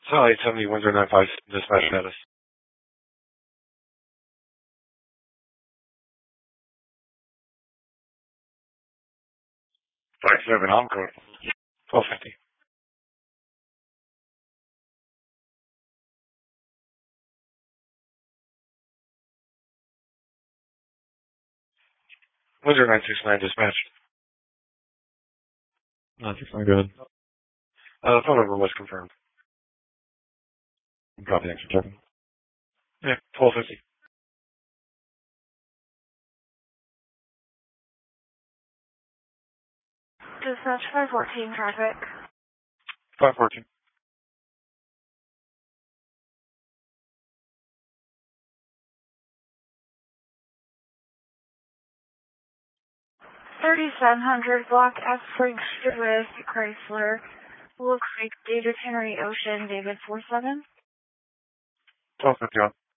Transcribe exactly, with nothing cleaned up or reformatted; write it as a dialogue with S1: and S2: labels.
S1: Solid eight seventy, Windsor nine five, dispatch status. five seven, Encore. twelve fifty. Windsor nine six nine, dispatch. nine six nine, good. Uh, phone number was confirmed. Copy, thanks for checking. Yeah, twelve fifty.
S2: Dispatch five fourteen, traffic.
S1: five fourteen.
S2: thirty-seven hundred Block F Frank Street West, Chrysler. Looks like David Henry Ocean, David four seven.
S1: twelve fifty on.